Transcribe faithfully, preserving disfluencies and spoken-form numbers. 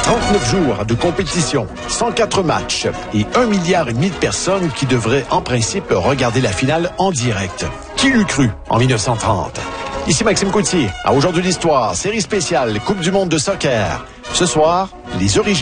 trente-neuf jours de compétition, cent quatre matchs et un milliard et demi de personnes qui devraient en principe regarder la finale en direct. Qui l'eût cru en mille neuf cent trente? Ici Maxime Coutier, à Aujourd'hui l'Histoire, série spéciale Coupe du monde de soccer. Ce soir, les origines.